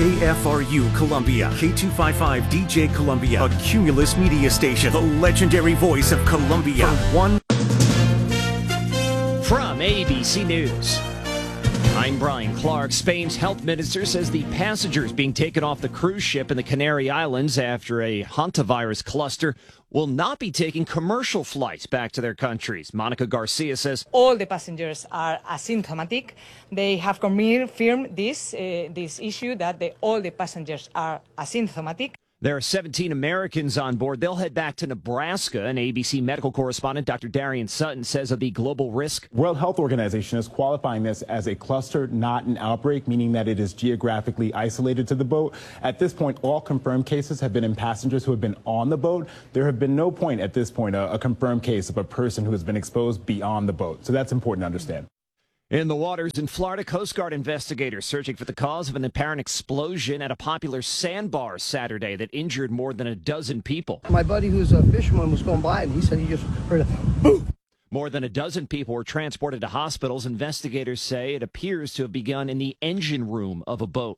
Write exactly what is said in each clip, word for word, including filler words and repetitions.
K F R U Columbia, K two fifty-five D J Columbia, a Cumulus media station, the legendary voice of Columbia. For one. From A B C News, I'm Brian Clark. Spain's health minister says the passengers being taken off the cruise ship in the Canary Islands after a hantavirus cluster will not be taking commercial flights back to their countries. Monica Garcia says all the passengers are asymptomatic. They have confirmed this uh, this issue that the, all the passengers are asymptomatic. There are seventeen Americans on board. They'll head back to Nebraska. And A B C medical correspondent Doctor Darian Sutton says of the global risk. World Health Organization is qualifying this as a cluster, not an outbreak, meaning that it is geographically isolated to the boat. At this point, all confirmed cases have been in passengers who have been on the boat. There have been no point at this point a, a confirmed case of a person who has been exposed beyond the boat. So that's important to understand. In the waters in Florida, Coast Guard investigators searching for the cause of an apparent explosion at a popular sandbar Saturday that injured more than a dozen people. My buddy who's a fisherman was going by and he said he just heard a boom. More than a dozen people were transported to hospitals. Investigators say it appears to have begun in the engine room of a boat.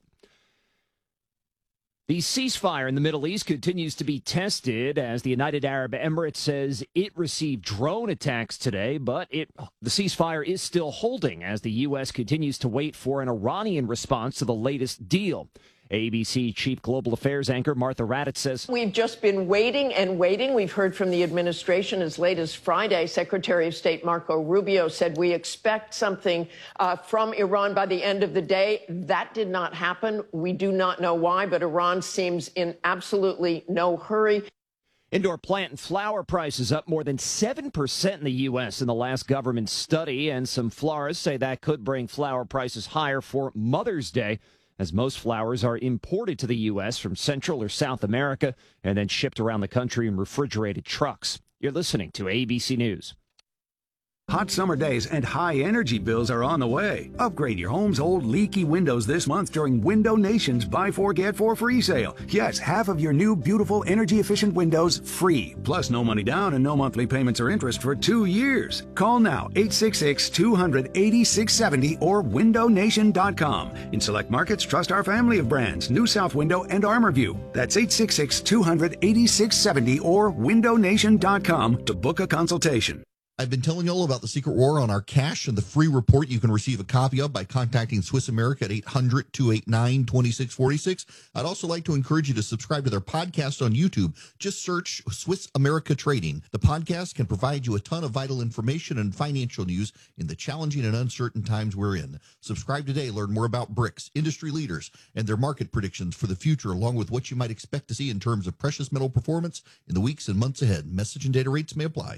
The ceasefire in the Middle East continues to be tested as the United Arab Emirates says it received drone attacks today, but it the ceasefire is still holding as the U S continues to wait for an Iranian response to the latest deal. A B C Chief Global Affairs anchor Martha Raddatz says, we've just been waiting and waiting. We've heard from the administration as late as Friday. Secretary of State Marco Rubio said we expect something uh, from Iran by the end of the day. That did not happen. We do not know why, but Iran seems in absolutely no hurry. Indoor plant and flower prices up more than seven percent in the U S in the last government study, and some florists say that could bring flower prices higher for Mother's Day, as most flowers are imported to the U S from Central or South America and then shipped around the country in refrigerated trucks. You're listening to A B C News. Hot summer days and high energy bills are on the way. Upgrade your home's old leaky windows this month during Window Nation's Buy Four Get Four free sale. Yes, half of your new beautiful energy efficient windows free. Plus no money down and no monthly payments or interest for two years. Call now eight six six, two hundred, eighty-six seventy or window nation dot com. In select markets, trust our family of brands, New South Window and ArmorView. That's eight six six, two hundred, eighty-six seventy or window nation dot com to book a consultation. I've been telling you all about the Secret War on our cash and the free report you can receive a copy of by contacting Swiss America at eight hundred, two eight nine, two six four six. I'd also like to encourage you to subscribe to their podcast on YouTube. Just search Swiss America Trading. The podcast can provide you a ton of vital information and financial news in the challenging and uncertain times we're in. Subscribe today. Learn more about BRICS, industry leaders, and their market predictions for the future, along with what you might expect to see in terms of precious metal performance in the weeks and months ahead. Message and data rates may apply.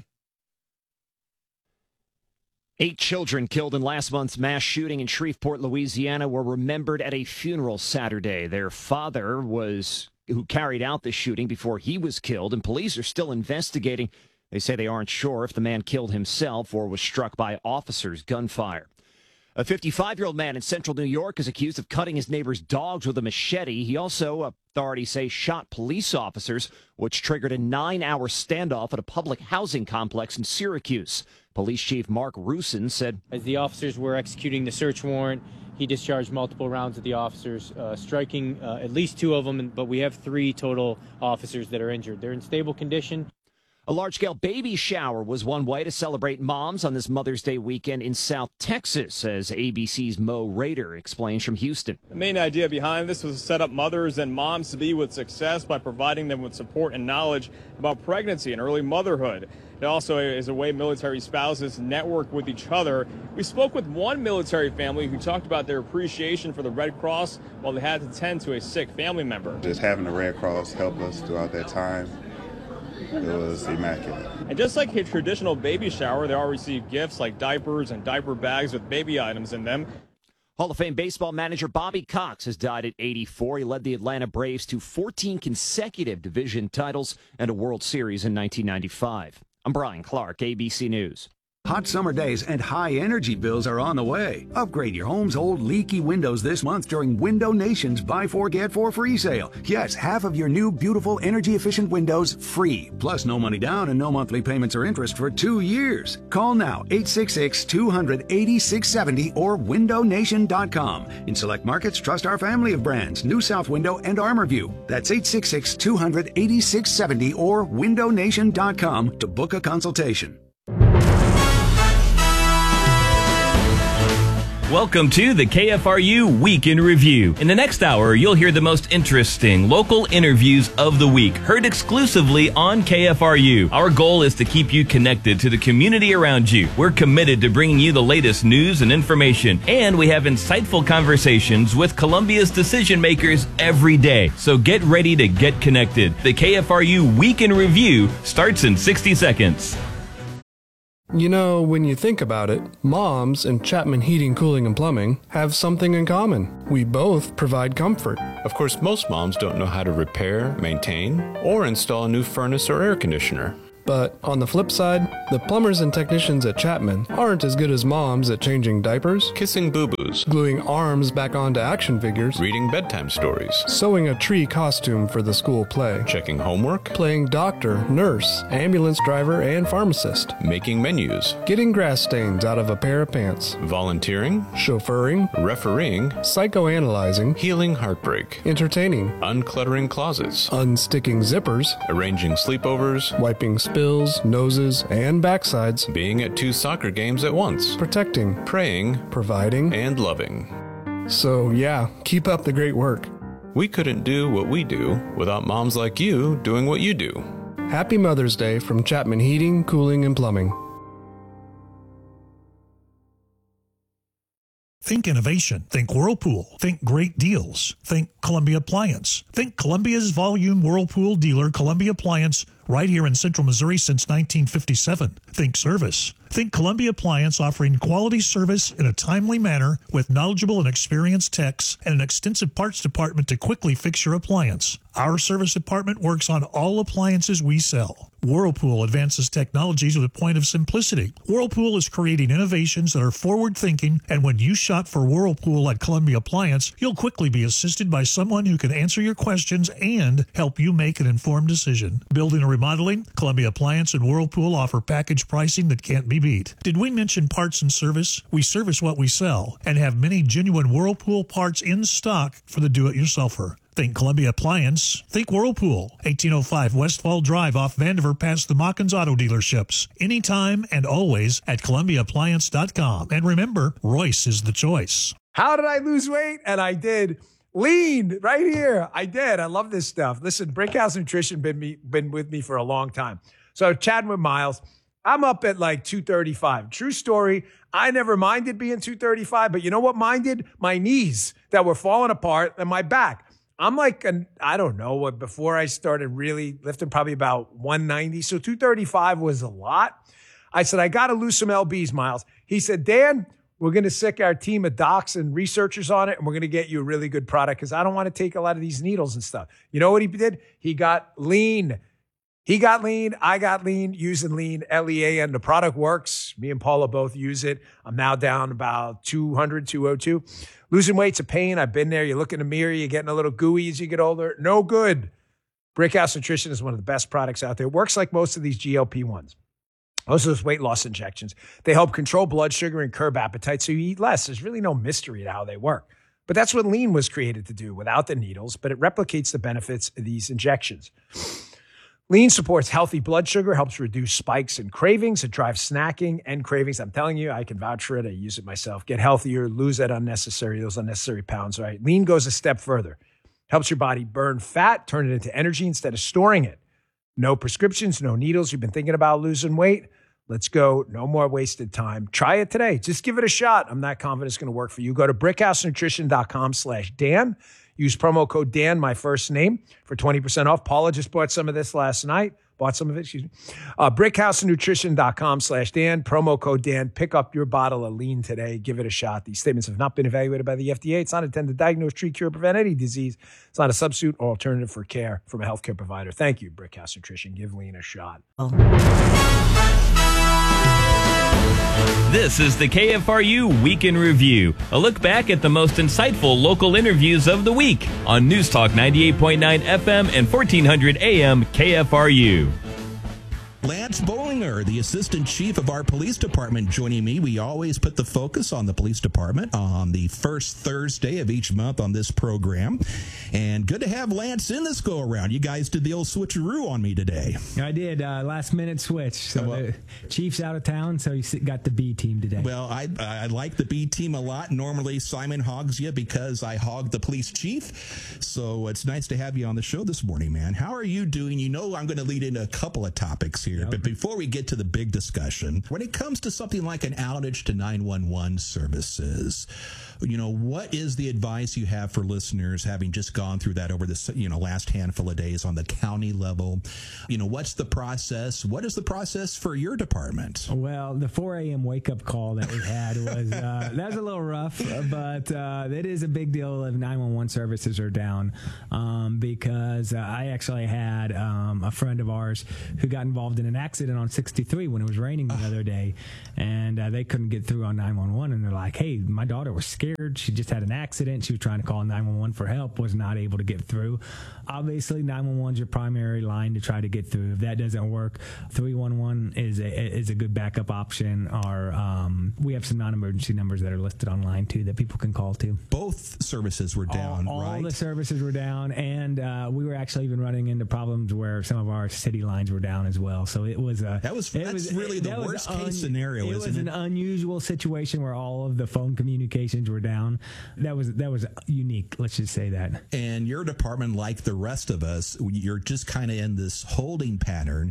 Eight children killed in last month's mass shooting in Shreveport, Louisiana, were remembered at a funeral Saturday. Their father was who carried out the shooting before he was killed, and police are still investigating. They say they aren't sure if the man killed himself or was struck by officers' gunfire. A fifty-five-year-old man in central New York is accused of cutting his neighbor's dogs with a machete. He also, authorities say, shot police officers, which triggered a nine-hour standoff at a public housing complex in Syracuse. Police Chief Mark Rusin said, as the officers were executing the search warrant, he discharged multiple rounds at the officers, uh, striking uh, at least two of them, but we have three total officers that are injured. They're in stable condition. A large-scale baby shower was one way to celebrate moms on this Mother's Day weekend in South Texas, as A B C's Mo Rader explains from Houston. The main idea behind this was to set up mothers and moms to be with success by providing them with support and knowledge about pregnancy and early motherhood. It also is a way military spouses network with each other. We spoke with one military family who talked about their appreciation for the Red Cross while they had to tend to a sick family member. Just having the Red Cross help us throughout that time, it was immaculate. And just like a traditional baby shower, they all received gifts like diapers and diaper bags with baby items in them. Hall of Fame baseball manager Bobby Cox has died at eighty-four. He led the Atlanta Braves to fourteen consecutive division titles and a World Series in nineteen ninety-five. I'm Brian Clark, A B C News. Hot summer days and high energy bills are on the way. Upgrade your home's old leaky windows this month during Window Nation's Buy Four Get Four free sale. Yes, half of your new beautiful energy efficient windows free. Plus no money down and no monthly payments or interest for two years. Call now eight six six, two hundred, eighty-six seventy or window nation dot com. In select markets, trust our family of brands, New South Window and ArmorView. That's eight six six, two hundred, eighty-six seventy or window nation dot com to book a consultation. Welcome to the K F R U Week in Review. In the next hour, you'll hear the most interesting local interviews of the week, heard exclusively on K F R U. Our goal is to keep you connected to the community around you. We're committed to bringing you the latest news and information, and we have insightful conversations with Columbia's decision makers every day. So get ready to get connected. The K F R U Week in Review starts in sixty seconds. You know, when you think about it, moms and Chapman Heating, Cooling, and Plumbing have something in common. We both provide comfort. Of course, most moms don't know how to repair, maintain, or install a new furnace or air conditioner. But on the flip side, the plumbers and technicians at Chapman aren't as good as moms at changing diapers, kissing boo-boos, gluing arms back onto action figures, reading bedtime stories, sewing a tree costume for the school play, checking homework, playing doctor, nurse, ambulance driver, and pharmacist, making menus, getting grass stains out of a pair of pants, volunteering, chauffeuring, refereeing, psychoanalyzing, healing heartbreak, entertaining, uncluttering closets, unsticking zippers, arranging sleepovers, wiping spills, noses, and backsides, being at two soccer games at once, protecting, praying, providing, and loving. So yeah, keep up the great work. We couldn't do what we do without moms like you doing what you do. Happy Mother's Day from Chapman Heating, Cooling, and Plumbing. Think innovation. Think Whirlpool. Think great deals. Think Columbia Appliance. Think Columbia's volume Whirlpool dealer, Columbia Appliance, right here in Central Missouri since nineteen fifty-seven. Think service. Think Columbia Appliance, offering quality service in a timely manner with knowledgeable and experienced techs and an extensive parts department to quickly fix your appliance. Our service department works on all appliances we sell. Whirlpool advances technologies with a point of simplicity. Whirlpool is creating innovations that are forward-thinking, and when you shop for Whirlpool at Columbia Appliance, you'll quickly be assisted by someone who can answer your questions and help you make an informed decision. Building or remodeling, Columbia Appliance and Whirlpool offer package pricing that can't be beat. Did we mention parts and service? We service what we sell and have many genuine Whirlpool parts in stock for the do-it-yourselfer. Think Columbia Appliance. Think Whirlpool. eighteen oh five Westfall Drive off Vandiver past the Mockins Auto Dealerships. Anytime and always at Columbia Appliance dot com. And remember, Royce is the choice. How did I lose weight? And I did. Lean right here. I did. I love this stuff. Listen, Brickhouse Nutrition been me been with me for a long time. So chatting with Miles, I'm up at like two thirty-five. True story. I never minded being two thirty-five, but you know what minded? My knees that were falling apart and my back. I'm like, an, I don't know, what before I started really lifting, probably about one ninety. So two thirty-five was a lot. I said, I got to lose some L Bs, Miles. He said, Dan, we're going to sick our team of docs and researchers on it, and we're going to get you a really good product because I don't want to take a lot of these needles and stuff. You know what he did? He got lean. He got lean. I got lean using lean, L E A N. The product works. Me and Paula both use it. I'm now down about two hundred, two oh two. Losing weight's a pain. I've been there. You look in the mirror, you're getting a little gooey as you get older. No good. Brickhouse Nutrition is one of the best products out there. It works like most of these G L P ones. Most of those weight loss injections. They help control blood sugar and curb appetite so you eat less. There's really no mystery to how they work. But that's what lean was created to do without the needles, but it replicates the benefits of these injections. Lean supports healthy blood sugar, helps reduce spikes and cravings. It drives snacking and cravings. I'm telling you, I can vouch for it. I use it myself. Get healthier, lose that unnecessary, those unnecessary pounds, right? Lean goes a step further. Helps your body burn fat, turn it into energy instead of storing it. No prescriptions, no needles. You've been thinking about losing weight? Let's go. No more wasted time. Try it today. Just give it a shot. I'm not confident it's going to work for you. Go to brickhouse-nutrition.com slash Dan. Use promo code Dan, my first name, for twenty percent off. Paula just bought some of this last night. Bought some of it, excuse me. Uh, brickhouse-nutrition.com slash Dan. Promo code Dan. Pick up your bottle of lean today. Give it a shot. These statements have not been evaluated by the F D A. It's not intended to diagnose, treat, cure, prevent any disease. It's not a substitute or alternative for care from a healthcare provider. Thank you, Brickhouse Nutrition. Give lean a shot. Oh. This is the K F R U Week in Review, a look back at the most insightful local interviews of the week on News Talk ninety-eight point nine F M and fourteen hundred A M K F R U. Lance Bollinger, the assistant chief of our police department, joining me. We always put the focus on the police department on the first Thursday of each month on this program. And good to have Lance in this go around. You guys did the old switcheroo on me today. I did, uh, last minute switch. So well, the Chief's out of town, so you got the B team today. Well, I I like the B team a lot. Normally Simon hogs you because I hog the police chief. So it's nice to have you on the show this morning, man. How are you doing? You know I'm going to lead into a couple of topics here. But before we get to the big discussion, when it comes to something like an outage to nine one one services, you know, what is the advice you have for listeners having just gone through that over this, you know, last handful of days on the county level? You know, what's the process? What is the process for your department? Well, the four a.m. wake-up call that we had was, uh, that was a little rough, but uh, it is a big deal if nine one one services are down um, because uh, I actually had um, a friend of ours who got involved in an accident on sixty-three when it was raining the other day, and uh, they couldn't get through on nine one one, and they're like, hey, my daughter was scared. She just had an accident. She was trying to call nine one one for help, was not able to get through. Obviously, nine one one is your primary line to try to get through. If that doesn't work, three one one is a, is a good backup option. Or um, we have some non-emergency numbers that are listed online, too, that people can call to. Both services were down, all, right? All the services were down, and uh, we were actually even running into problems where some of our city lines were down as well. So it was a, that was it that's was, really it, the that worst case un, scenario. It isn't was it? an unusual situation where all of the phone communications were down. That was that was unique. Let's just say that. And your department, like the rest of us, you're just kind of in this holding pattern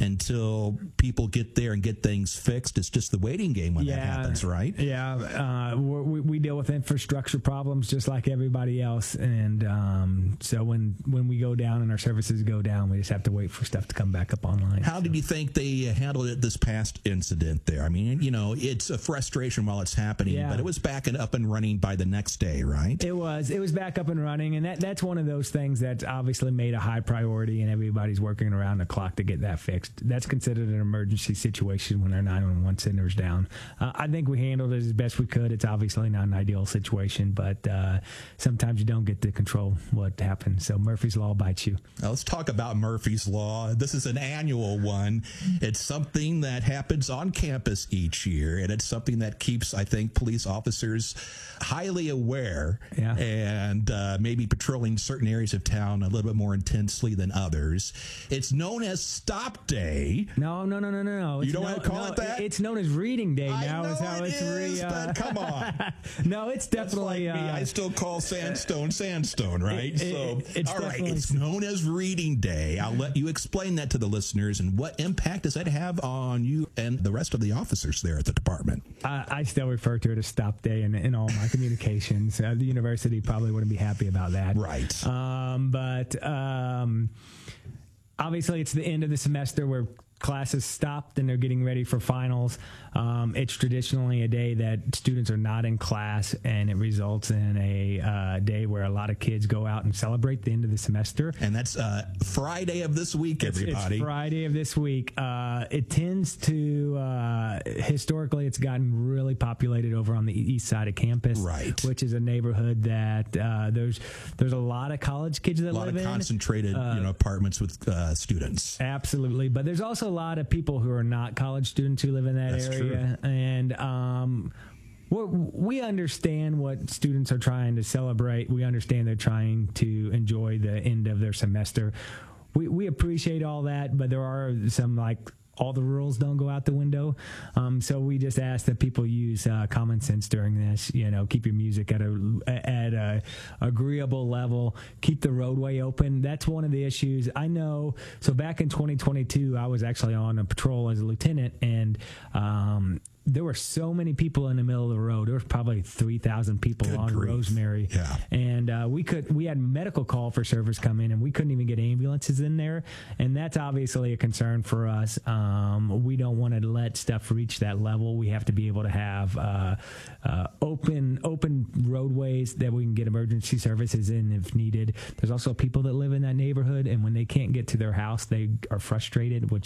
until people get there and get things fixed. It's just the waiting game when yeah, that happens, right? Yeah, uh, we, we deal with infrastructure problems just like everybody else, and um, so when when we go down and our services go down, we just have to wait for stuff to come back up online. How so. did you think they handled it this past incident there? I mean, you know, it's a frustration while it's happening, yeah. but it was back and up and running by the next day, right? It was. It was back up and running, and that that's one of those things that's obviously made a high priority, and everybody's working around the clock to get that fixed. That's considered an emergency situation when our nine one one center is down. Uh, I think we handled it as best we could. It's obviously not an ideal situation, but uh, sometimes you don't get to control what happens. So Murphy's Law bites you. Now let's talk about Murphy's Law. This is an annual one. It's something that happens on campus each year, and it's something that keeps, I think, police officers highly aware yeah. and uh, maybe patrolling certain areas of town a little bit more intensely than others. It's known as Stop Day. No, no, no, no, no, no. You don't no, want to call no, it that? It's known as Reading Day I now. know is how it it's is, re, uh, but come on. No, it's definitely. That's like me. Uh, I still call sandstone sandstone, right? It, so, it, it's all right, definitely... it's known as Reading Day. I'll let you explain that to the listeners, and what impact does that have on you and the rest of the officers there at the department? I, I still refer to it as Stop Day in, in all my communications. Uh, the university probably wouldn't be happy about that. Right. Um, but um, obviously, it's the end of the semester where classes stopped and they're getting ready for finals. Um, it's traditionally a day that students are not in class, and it results in a uh, day where a lot of kids go out and celebrate the end of the semester. And that's uh, Friday of this week, everybody. It's, it's Friday of this week. Uh, it tends to, uh, historically, it's gotten really populated over on the east side of campus, right? Which is a neighborhood that uh, there's there's a lot of college kids that live in. A lot live of in. concentrated uh, you know, apartments with uh, students. Absolutely. But there's also a lot of people who are not college students who live in that That's area. True. And um, we're, we understand what students are trying to celebrate. We understand they're trying to enjoy the end of their semester. We, we appreciate all that, but there are some, like, all the rules don't go out the window. Um, so we just ask that people use uh, common sense during this. You know, keep your music at a at a agreeable level. Keep the roadway open. That's one of the issues. I know. So back in twenty twenty-two, I was actually on a patrol as a lieutenant, and um, there were so many people in the middle of the road. There was probably three thousand people Good on grief. Rosemary. Yeah. And uh, we could we had medical call for service come in, and we couldn't even get ambulances in there. And that's obviously a concern for us. Um, we don't want to let stuff reach that level. We have to be able to have uh, uh, open open roadways that we can get emergency services in if needed. There's also people that live in that neighborhood, and when they can't get to their house, they are frustrated, which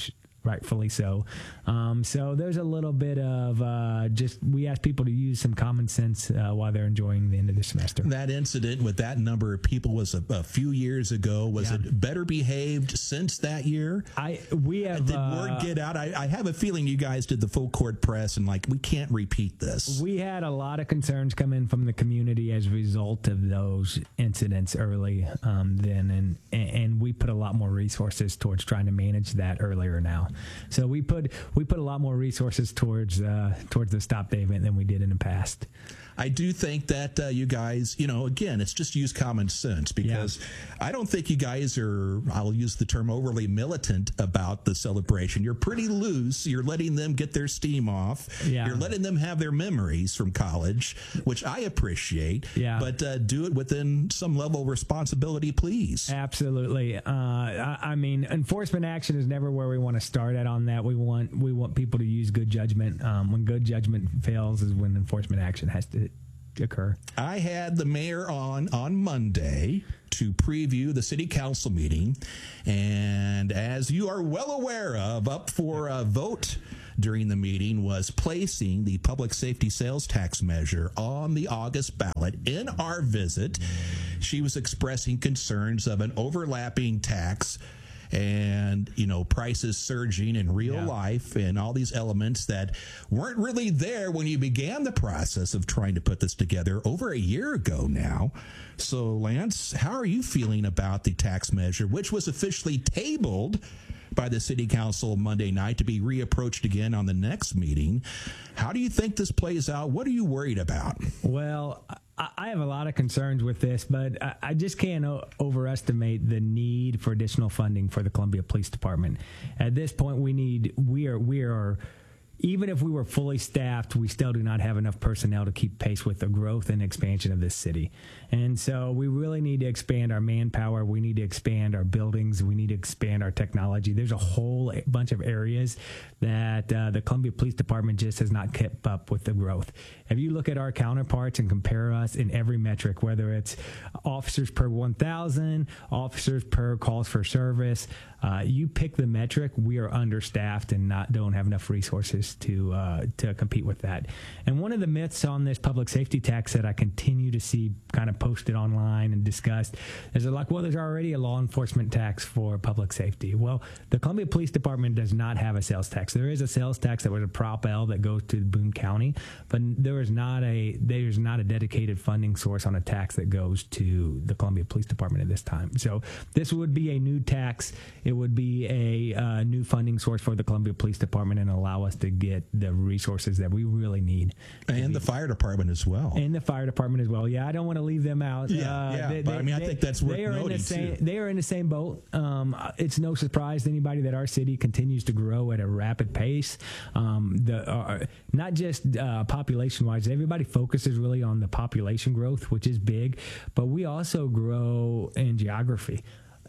rightfully so. Um, so there's a little bit of uh, just we ask people to use some common sense uh, while they're enjoying the end of the semester. That incident with that number of people was a, a few years ago. Was Yeah. it better behaved since that year? I we have did uh, word get out? I, I have a feeling you guys did the full court press and like we can't repeat this. We had a lot of concerns come in from the community as a result of those incidents early um, then, and and we put a lot more resources towards trying to manage that earlier now. So we put we put a lot more resources towards uh, towards the stop day event than we did in the past. I do think that uh, you guys, you know, again, it's just use common sense because yeah. I don't think you guys are, I'll use the term overly militant about the celebration. You're pretty loose. You're letting them get their steam off. Yeah. You're letting them have their memories from college, which I appreciate. Yeah. But uh, do it within some level of responsibility, please. Absolutely. Uh, I, I mean, enforcement action is never where we want to start at on that. We want we want people to use good judgment. Um, when good judgment fails is when enforcement action has to occur. I had the mayor on on Monday to preview the city council meeting, and as you are well aware of, up for a vote during the meeting was placing the public safety sales tax measure on the August ballot. In our visit, she was expressing concerns of an overlapping tax and, you know, prices surging in real yeah. life and all these elements that weren't really there when you began the process of trying to put this together over a year ago now. So, Lance, how are you feeling about the tax measure, which was officially tabled by the city council Monday night to be reapproached again on the next meeting? How do you think this plays out? What are you worried about? Well, I have a lot of concerns with this, but I just can't o- overestimate the need for additional funding for the Columbia Police Department. At this point, we need we are we are. Even if we were fully staffed, we still do not have enough personnel to keep pace with the growth and expansion of this city. And so we really need to expand our manpower. We need to expand our buildings. We need to expand our technology. There's a whole bunch of areas that uh, the Columbia Police Department just has not kept up with the growth. If you look at our counterparts and compare us in every metric, whether it's officers per one thousand, officers per calls for service, uh, you pick the metric, we are understaffed and not don't have enough resources to uh, to compete with that. And one of the myths on this public safety tax that I continue to see kind of posted online and discussed is like, well, there's already a law enforcement tax for public safety. Well, the Columbia Police Department does not have a sales tax. There is a sales tax that was a Prop L that goes to Boone County, but there is not a there's not a dedicated funding source on a tax that goes to the Columbia Police Department at this time. So this would be a new tax. It would be a uh, new funding source for the Columbia Police Department and allow us to get the resources that we really need. And the fire department as well. And the fire department as well. Yeah, I don't want to leave them out. Yeah, uh, yeah. They, But they, I mean, I they, think that's worth they are in noting, the same, too. They are in the same boat. Um, it's no surprise to anybody that our city continues to grow at a rapid pace. Um, the uh, not just uh, population-wise. Everybody focuses really on the population growth, which is big, but we also grow in geography.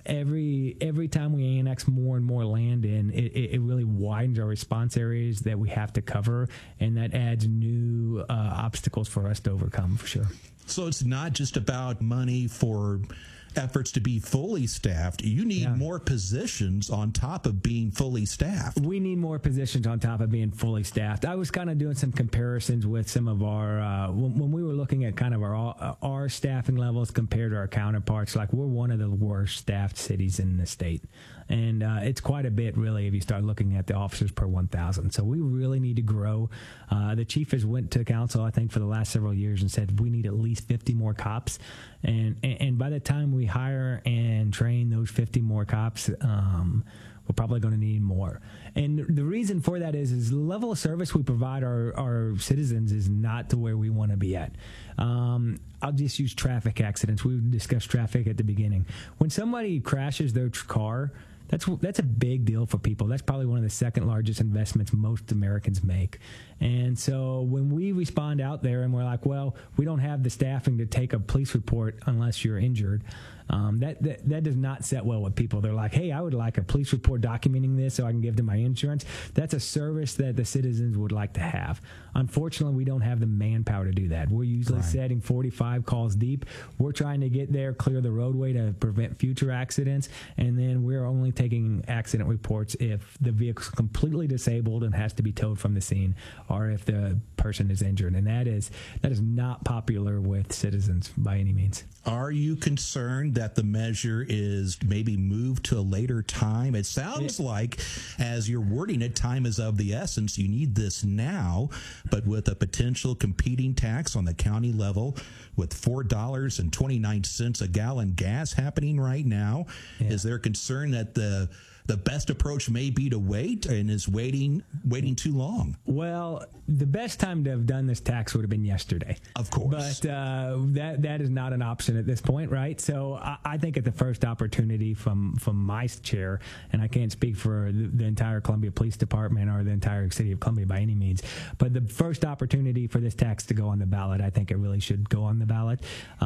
Every every time we annex more and more land in, it, it really widens our response areas that we have to cover, and that adds new uh, obstacles for us to overcome, for sure. So it's not just about money for efforts to be fully staffed. You need Yeah. more positions on top of being fully staffed. We need more positions on top of being fully staffed. I was kind of doing some comparisons with some of our, uh, when, when we were looking at kind of our our staffing levels compared to our counterparts, like we're one of the worst staffed cities in the state. And uh, it's quite a bit, really, if you start looking at the officers per one thousand. So we really need to grow. Uh, the chief has went to council, I think, for the last several years and said we need at least fifty more cops. And, and, and by the time we hire and train those fifty more cops, um, we're probably going to need more. And the reason for that is, is the level of service we provide our, our citizens is not to where we want to be at. Um, I'll just use traffic accidents. We discussed traffic at the beginning. When somebody crashes their tr- car, That's that's a big deal for people. That's probably one of the second largest investments most Americans make. And so when we respond out there and we're like, well, we don't have the staffing to take a police report unless you're injured, Um, that, that that does not set well with people. They're like, hey, I would like a police report documenting this so I can give to my insurance. That's a service that the citizens would like to have. Unfortunately, we don't have the manpower to do that. We're usually Right. setting forty-five calls deep. We're trying to get there, clear the roadway to prevent future accidents, and then we're only taking accident reports if the vehicle's completely disabled and has to be towed from the scene, or if the person is injured. And that is that is not popular with citizens by any means. Are you concerned that the measure is maybe moved to a later time? It sounds yeah. like, as you're wording it, time is of the essence. You need this now, but with a potential competing tax on the county level, with four dollars and twenty-nine cents a gallon gas happening right now, yeah. is there concern that the the best approach may be to wait, and is waiting waiting too long? Well, the best time to have done this tax would have been yesterday. Of course. But uh, that that is not an option at this point, right? So I, I think at the first opportunity from, from my chair, and I can't speak for the, the entire Columbia Police Department or the entire city of Columbia by any means, but the first opportunity for this tax to go on the ballot, I think it really should go on the ballot.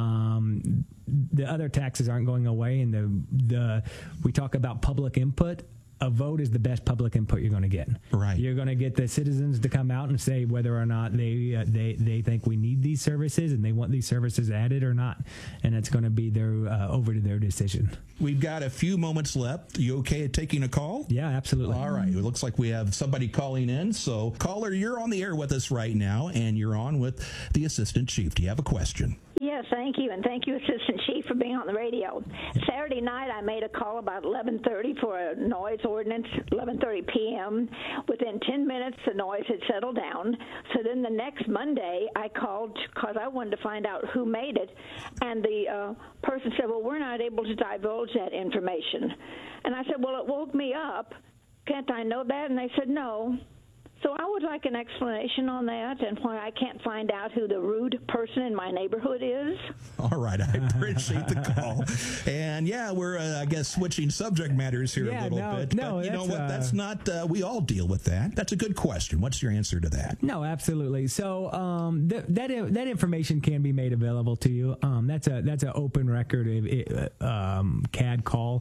Um, the other taxes aren't going away, and the the we talk about public input. A vote is the best public input you're going to get. Right. You're going to get the citizens to come out and say whether or not they uh, they they think we need these services and they want these services added or not, and it's going to be their uh, over to their decision. We've got a few moments left. You okay at taking a call? Yeah, absolutely. All right. It looks like we have somebody calling in. So, caller, you're on the air with us right now, and you're on with the Assistant Chief. Do you have a question? Yes, thank you, and thank you, Assistant Chief, for being on the radio. Saturday night, I made a call about eleven thirty for a noise ordinance, eleven thirty p.m. Within ten minutes, the noise had settled down. So then the next Monday, I called because I wanted to find out who made it, and the uh, person said, well, we're not able to divulge that information. And I said, well, it woke me up. Can't I know that? And they said, no. So I would like an explanation on that and why I can't find out who the rude person in my neighborhood is. All right. I appreciate the call. And, yeah, we're, uh, I guess, switching subject matters here yeah, a little no, bit. No, but you know what? Uh, that's not, uh, we all deal with that. That's a good question. What's your answer to that? No, absolutely. So um, th- that that information can be made available to you. Um, that's a that's an open record of, um, C A D call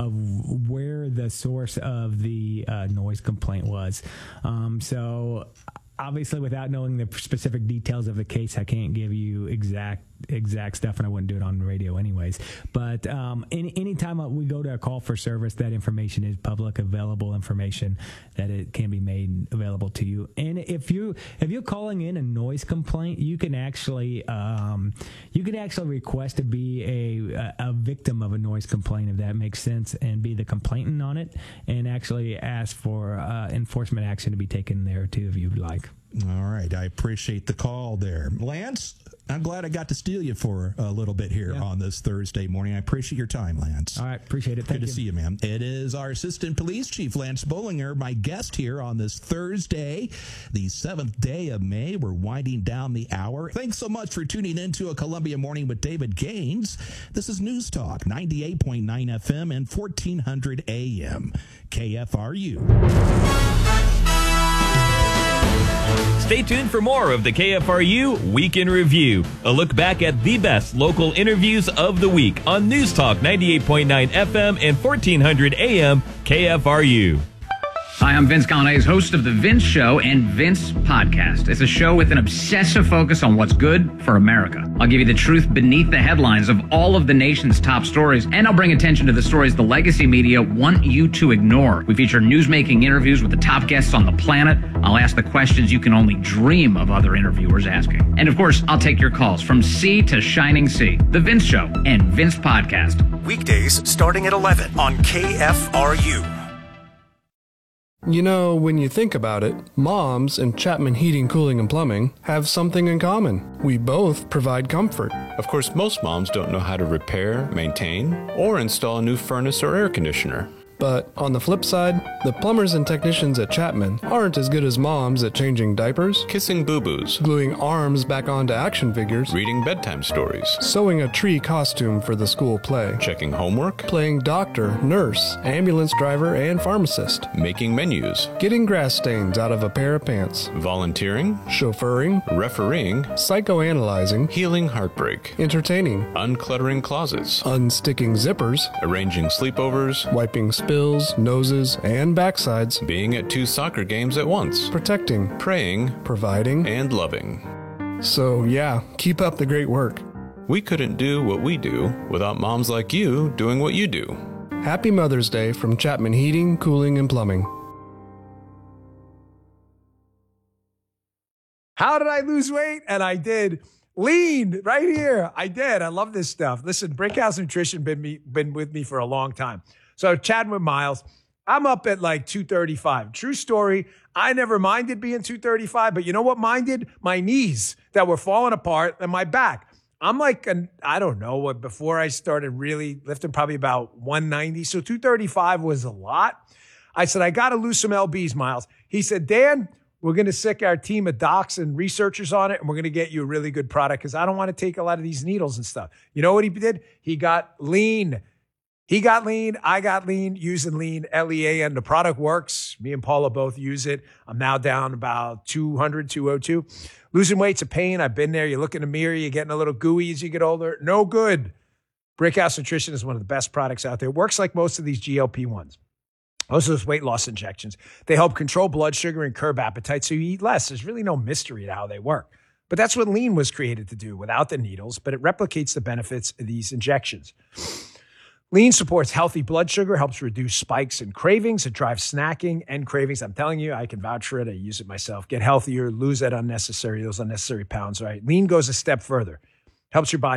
of where the source of the uh, noise complaint was. Um, So obviously, without knowing the specific details of the case, I can't give you exact exact stuff, and I wouldn't do it on the radio anyways. But um, any anytime we go to a call for service, that information is public available information that it can be made available to you. And if you if you're calling in a noise complaint, you can actually um, you can actually request to be a a victim of a noise complaint, if that makes sense, and be the complainant on it, and actually ask for uh, enforcement action to be taken there too, if you'd like. All right. I appreciate the call there. Lance, I'm glad I got to steal you for a little bit here yeah. on this Thursday morning. I appreciate your time, Lance. All right. Appreciate it. Thank Good you. to see you, man. It is our Assistant Police Chief, Lance Bollinger, my guest here on this Thursday, the seventh day of May. We're winding down the hour. Thanks so much for tuning in to a Columbia Morning with David Gaines. This is News Talk, ninety-eight point nine F M and fourteen hundred A M. K F R U. Stay tuned for more of the K F R U Week in Review, a look back at the best local interviews of the week on News Talk ninety-eight point nine F M and fourteen hundred A M K F R U. Hi, I'm Vince Gallaneys, host of The Vince Show and Vince Podcast. It's a show with an obsessive focus on what's good for America. I'll give you the truth beneath the headlines of all of the nation's top stories, and I'll bring attention to the stories the legacy media want you to ignore. We feature newsmaking interviews with the top guests on the planet. I'll ask the questions you can only dream of other interviewers asking. And of course, I'll take your calls from sea to shining sea. The Vince Show and Vince Podcast. Weekdays starting at eleven on K F R U. You know, when you think about it, Moms and Chapman Heating, Cooling, and Plumbing have something in common. We both provide comfort. Of course, most moms don't know how to repair, maintain, or install a new furnace or air conditioner. But on the flip side, the plumbers and technicians at Chapman aren't as good as moms at changing diapers, kissing boo-boos, gluing arms back onto action figures, reading bedtime stories, sewing a tree costume for the school play, checking homework, playing doctor, nurse, ambulance driver, and pharmacist, making menus, getting grass stains out of a pair of pants, volunteering, chauffeuring, refereeing, psychoanalyzing, healing heartbreak, entertaining, uncluttering closets, unsticking zippers, arranging sleepovers, wiping spills, noses, and backsides, being at two soccer games at once, protecting, praying, providing, and loving. So yeah, keep up the great work. We couldn't do what we do without moms like you doing what you do. Happy Mother's Day from Chapman Heating, Cooling, and Plumbing. How did I lose weight? And I did. Lean right here. I did. I love this stuff. Listen, Brickhouse Nutrition been me been with me for a long time. So chatting with Miles, I'm up at like two thirty-five. True story. I never minded being two thirty-five, but you know what minded? My knees that were falling apart and my back. I'm like, an, I don't know what, before I started really lifting, probably about one ninety. So two thirty-five was a lot. I said, I got to lose some L Bs, Miles. He said, Dan, we're going to sick our team of docs and researchers on it, and we're going to get you a really good product because I don't want to take a lot of these needles and stuff. You know what he did? He got lean. He got lean. I got lean using lean, L E A N. The product works. Me and Paula both use it. I'm now down about two hundred, two oh two. Losing weight's a pain. I've been there. You look in the mirror, you're getting a little gooey as you get older. No good. Brickhouse Nutrition is one of the best products out there. It works like most of these G L P ones. Most of those weight loss injections. They help control blood sugar and curb appetite so you eat less. There's really no mystery to how they work. But that's what lean was created to do without the needles, but it replicates the benefits of these injections. Lean supports healthy blood sugar, helps reduce spikes and cravings. It drives snacking and cravings. I'm telling you, I can vouch for it. I use it myself. Get healthier, lose that unnecessary, those unnecessary pounds, right? Lean goes a step further. Helps your body